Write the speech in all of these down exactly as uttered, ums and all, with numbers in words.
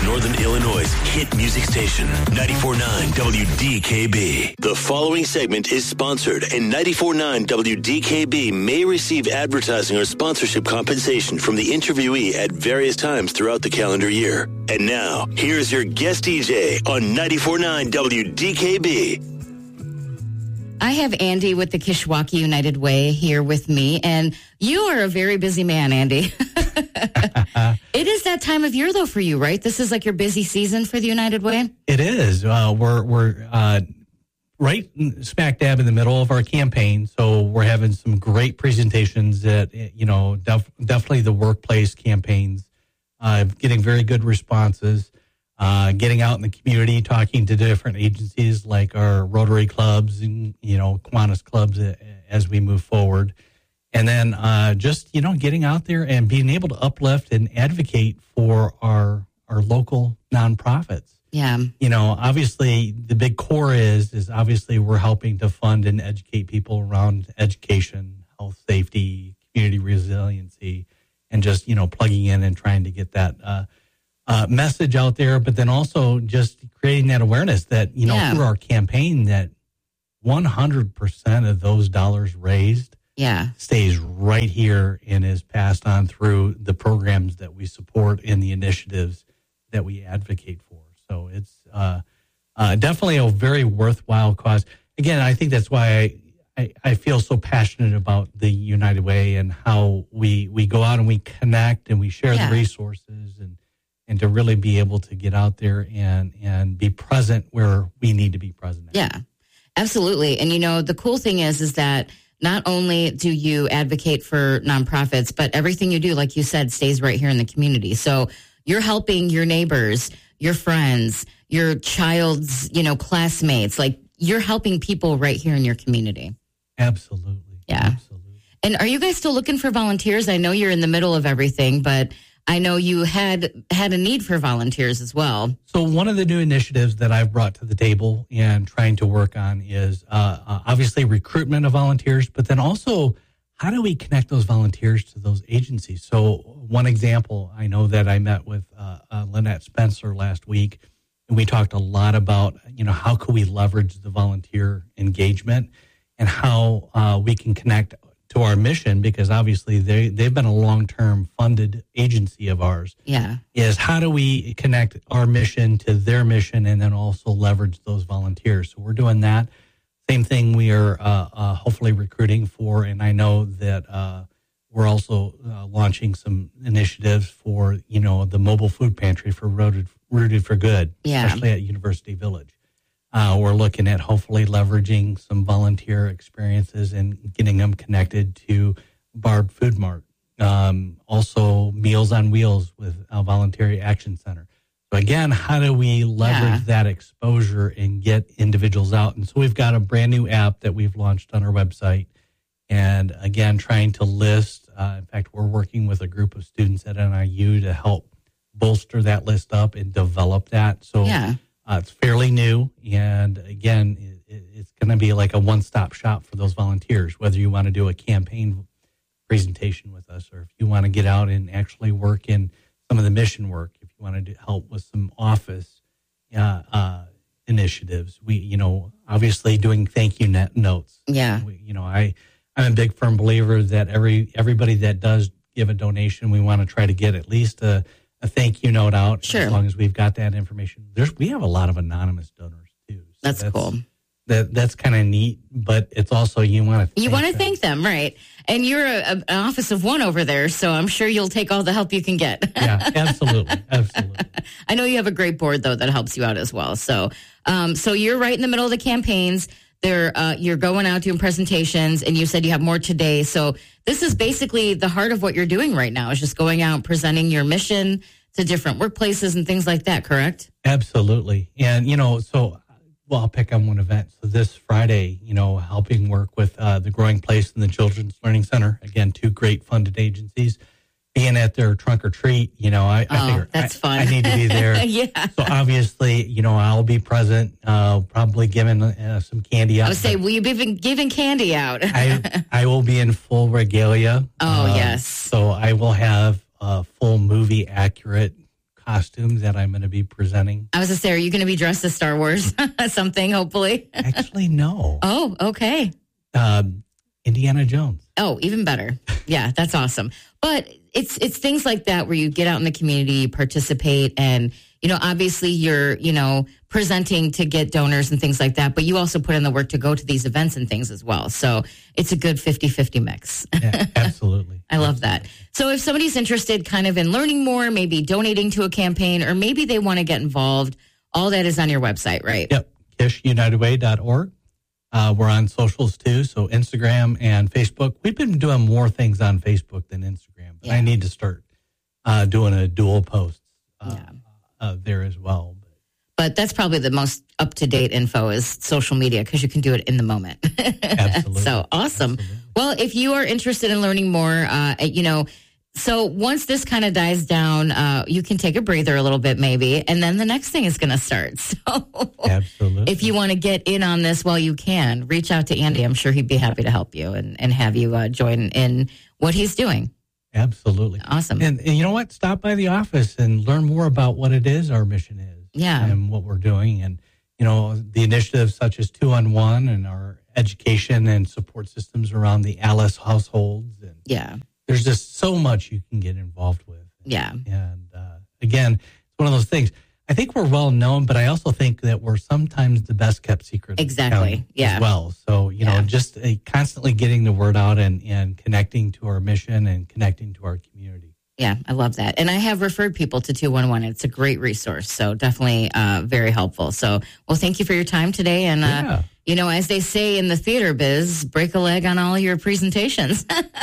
Northern Illinois' hit music station, ninety-four point nine W D K B. The following segment is sponsored, and ninety-four point nine W D K B may receive advertising or sponsorship compensation from the interviewee at various times throughout the calendar year. And now, here's your guest D J on ninety-four point nine W D K B. I have Andy with the Kishwaukee United Way here with me, and you are a very busy man, Andy. It is that time of year, though, for you, right? This is like your busy season for the United Way? It is. Uh, we're we're uh, right smack dab in the middle of our campaign, so we're having some great presentations that, you know, def- definitely the workplace campaigns, uh, getting very good responses. Uh, getting out in the community, talking to different agencies like our Rotary clubs and, you know, Kiwanis clubs as we move forward. And then uh, just, you know, getting out there and being able to uplift and advocate for our our local nonprofits. Yeah. You know, obviously the big core is, is obviously we're helping to fund and educate people around education, health, safety, community resiliency, and just, you know, plugging in and trying to get that uh Uh, message out there, but then also just creating that awareness that, you know, yeah. through our campaign that one hundred percent of those dollars raised yeah. stays right here and is passed on through the programs that we support and the initiatives that we advocate for. So it's uh, uh, definitely a very worthwhile cause. Again, I think that's why I, I, I feel so passionate about the United Way and how we, we go out and we connect and we share yeah. the resources and and to really be able to get out there and, and be present where we need to be present. Yeah, absolutely. And, you know, the cool thing is, is that not only do you advocate for nonprofits, but everything you do, like you said, stays right here in the community. So you're helping your neighbors, your friends, your child's, you know, classmates. Like, you're helping people right here in your community. Absolutely. Yeah. Absolutely. And are you guys still looking for volunteers? I know you're in the middle of everything, but I know you had had a need for volunteers as well. So one of the new initiatives that I've brought to the table and trying to work on is uh, uh, obviously recruitment of volunteers, but then also how do we connect those volunteers to those agencies? So one example, I know that I met with uh, uh, Lynette Spencer last week, and we talked a lot about, you know, how can we leverage the volunteer engagement and how uh, we can connect to our mission, because obviously they, they've been a long-term funded agency of ours. Yeah. Is how do we connect our mission to their mission and then also leverage those volunteers? So we're doing that. Same thing we are uh, uh, hopefully recruiting for, and I know that uh, we're also uh, launching some initiatives for, you know, the mobile food pantry for Rooted, Rooted for Good, yeah. especially at University Village. Uh, we're looking at hopefully leveraging some volunteer experiences and getting them connected to Barb Food Mart. Um, also, Meals on Wheels with a Voluntary Action Center. So again, how do we leverage yeah. that exposure and get individuals out? And so we've got a brand new app that we've launched on our website. And again, trying to list, uh, in fact, we're working with a group of students at N I U to help bolster that list up and develop that. So yeah. Uh, it's fairly new, and again, it, it's going to be like a one-stop shop for those volunteers, whether you want to do a campaign presentation with us or if you want to get out and actually work in some of the mission work, if you want to do, help with some office uh, uh, initiatives. We, you know, obviously doing thank you net notes. Yeah. We, you know, I, I'm a big firm believer that every everybody that does give a donation, we want to try to get at least a a thank you note out. Sure. As long as we've got that information. There's we have a lot of anonymous donors too. So that's, that's cool. That that's kind of neat, but it's also you want to you want to them. thank them, right? And you're a, a, an office of one over there, so I'm sure you'll take all the help you can get. Yeah, absolutely, absolutely. I know you have a great board though that helps you out as well. So, um, so you're right in the middle of the campaigns. There, uh, you're going out doing presentations, and you said you have more today. So this is basically the heart of what you're doing right now, is just going out and presenting your mission to different workplaces and things like that, correct? Absolutely. And, you know, so, well, I'll pick on one event. So this Friday, you know, helping work with uh, the Growing Place and the Children's Learning Center, again, two great funded agencies, being at their trunk or treat, you know, I, oh, I figure that's I, fun. I need to be there. Yeah. So obviously, you know, I'll be present, uh, probably giving uh, some candy out. I would say, will you be giving candy out? I I will be in full regalia. Oh, um, yes. So I will have a full movie accurate costumes that I'm going to be presenting. I was going to say, are you going to be dressed as Star Wars? Something, hopefully. Actually, no. Oh, okay. Um, Indiana Jones. Oh, even better. Yeah, that's awesome. But it's it's things like that where you get out in the community, you participate, and, you know, obviously you're, you know, presenting to get donors and things like that, but you also put in the work to go to these events and things as well. So it's a good fifty-fifty mix. Yeah, absolutely. I love absolutely. that. So if somebody's interested kind of in learning more, maybe donating to a campaign, or maybe they want to get involved, all that is on your website, right? Yep, kish united way dot org. Uh, we're on socials too, so Instagram and Facebook. We've been doing more things on Facebook than Instagram, but yeah. I need to start uh, doing a dual post uh, yeah. uh, there as well. But that's probably the most up-to-date info is social media, because you can do it in the moment. Absolutely. So awesome. Absolutely. Well, if you are interested in learning more, uh, you know, so once this kind of dies down, uh, you can take a breather a little bit maybe, and then the next thing is going to start. So absolutely. If you want to get in on this while you can, reach out to Andy. I'm sure he'd be happy to help you and, and have you uh, join in what he's doing. Absolutely. Awesome. And, and you know what? Stop by the office and learn more about what it is our mission is. Yeah. And what we're doing. And, you know, the initiatives such as Two on One and our education and support systems around the Alice households. And yeah. There's just so much you can get involved with. Yeah. And uh, again, it's one of those things. I think we're well known, but I also think that we're sometimes the best kept secret. Exactly. Yeah. As well. So, you yeah. know, just uh, constantly getting the word out and, and connecting to our mission and connecting to our community. Yeah, I love that. And I have referred people to two one one. It's a great resource. So definitely uh, very helpful. So, well, thank you for your time today. And, uh, yeah. you know, as they say in the theater biz, break a leg on all your presentations.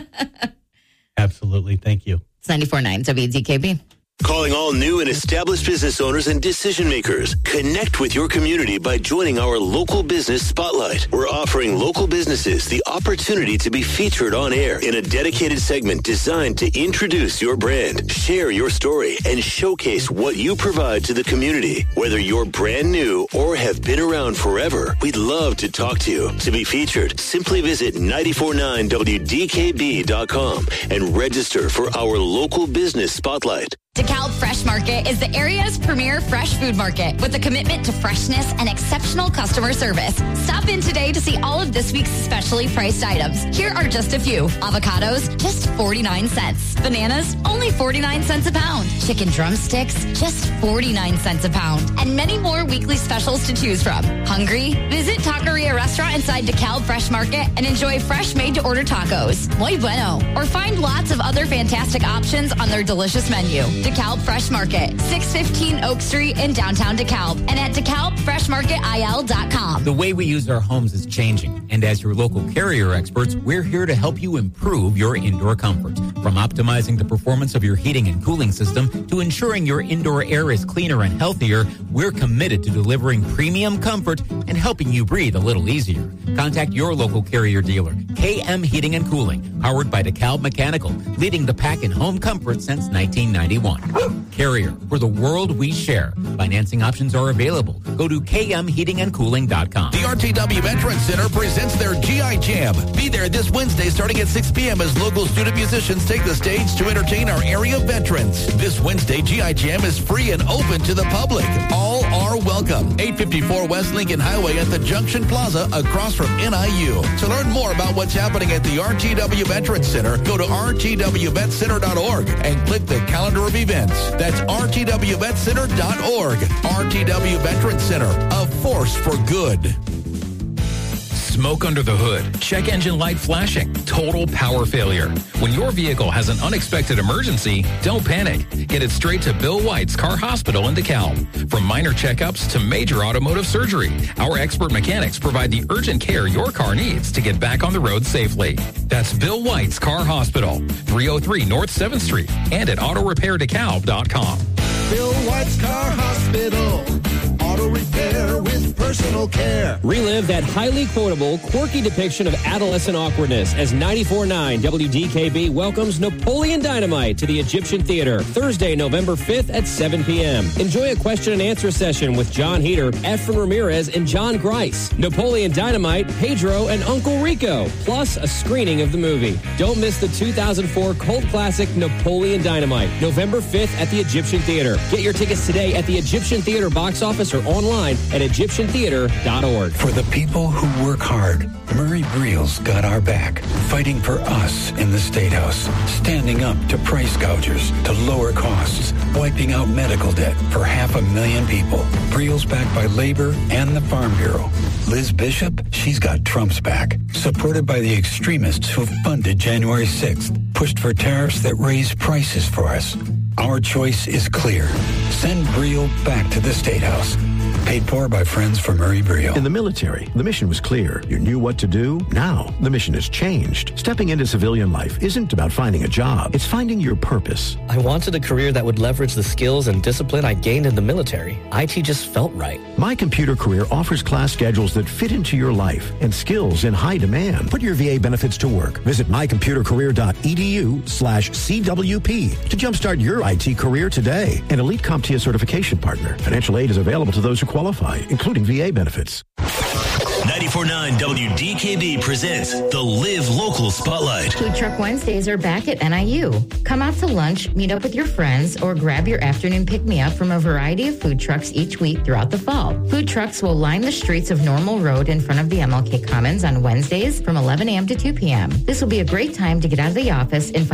Absolutely. Thank you. It's ninety-four point nine W D K B. Calling all new and established business owners and decision makers. Connect with your community by joining our local business spotlight. We're offering local businesses the opportunity to be featured on air in a dedicated segment designed to introduce your brand, share your story, and showcase what you provide to the community. Whether you're brand new or have been around forever, we'd love to talk to you. To be featured, simply visit nine four nine W D K B dot com and register for our local business spotlight. DeKalb Fresh Market is the area's premier fresh food market with a commitment to freshness and exceptional customer service. Stop in today to see all of this week's specially priced items. Here are just a few. Avocados, just forty-nine cents. Bananas, only forty-nine cents a pound. Chicken drumsticks, just forty-nine cents a pound. And many more weekly specials to choose from. Hungry? Visit Taqueria Restaurant inside DeKalb Fresh Market and enjoy fresh made-to-order tacos. Muy bueno. Or find lots of other fantastic options on their delicious menu. DeKalb Fresh Market, six fifteen Oak Street in downtown DeKalb, and at DeKalb Fresh Market I L dot com. The way we use our homes is changing, and as your local Carrier experts, we're here to help you improve your indoor comfort. From optimizing the performance of your heating and cooling system to ensuring your indoor air is cleaner and healthier, we're committed to delivering premium comfort and helping you breathe a little easier. Contact your local Carrier dealer, K M Heating and Cooling, powered by DeKalb Mechanical, leading the pack in home comfort since nineteen ninety-one. Carrier, for the world we share. Financing options are available. Go to K M heating and cooling dot com. The R T W Veterans Center presents their G I Jam. Be there this Wednesday starting at six p.m. as local student musicians take the stage to entertain our area veterans. This Wednesday, G I Jam is free and open to the public. All are welcome. eight fifty-four West Lincoln Highway at the Junction Plaza across from N I U. To learn more about what's happening at the R T W Veterans Center, go to r t w vet center dot org and click the calendar of events. That's r t w vet center dot org. R T W Veterans Center, a force for good. Smoke under the hood, check engine light flashing, total power failure. When your vehicle has an unexpected emergency, don't panic. Get it straight to Bill White's Car Hospital in DeKalb. From minor checkups to major automotive surgery, our expert mechanics provide the urgent care your car needs to get back on the road safely. That's Bill White's Car Hospital, three oh three North seventh Street, and at auto repair decalb dot com. Bill White's Car Hospital, auto repair with personal care. Relive that highly quotable, quirky depiction of adolescent awkwardness as ninety-four point nine W D K B welcomes Napoleon Dynamite to the Egyptian Theater, Thursday, November fifth at seven p.m. Enjoy a question and answer session with John Heater, Efren Ramirez, and John Grice. Napoleon Dynamite, Pedro, and Uncle Rico, plus a screening of the movie. Don't miss the two thousand four cult classic Napoleon Dynamite, November fifth at the Egyptian Theater. Get your tickets today at the Egyptian Theater box office or online at egyptian theater dot org. For the people who work hard, Murray Briel's got our back, fighting for us in the State House, standing up to price gougers to lower costs, wiping out medical debt for half a million people. Briel's backed by labor and the Farm Bureau. Liz Bishop, she's got Trump's back, supported by the extremists who funded January sixth, pushed for tariffs that raise prices for us. Our choice is clear. Send Briel back to the State House. Paid for by Friends for Murray Briel. In the military, the mission was clear. You knew what to do. Now, the mission has changed. Stepping into civilian life isn't about finding a job. It's finding your purpose. I wanted a career that would leverage the skills and discipline I gained in the military. I T just felt right. My Computer Career offers class schedules that fit into your life and skills in high demand. Put your V A benefits to work. Visit my computer career dot e d u slash C W P to jumpstart your I T career today. An Elite CompTIA certification partner. Financial aid is available to those who qualify, including V A benefits. ninety-four point nine W D K B presents the Live Local Spotlight. Food Truck Wednesdays are back at N I U. Come out to lunch, meet up with your friends, or grab your afternoon pick-me-up from a variety of food trucks each week throughout the fall. Food trucks will line the streets of Normal Road in front of the M L K Commons on Wednesdays from eleven a.m. to two p.m. This will be a great time to get out of the office and find